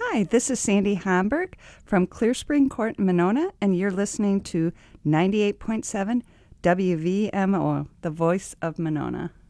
Hi, this is Sandy Hamburg from Clear Spring Court in Monona, and you're listening to 98.7 WVMO, the voice of Monona.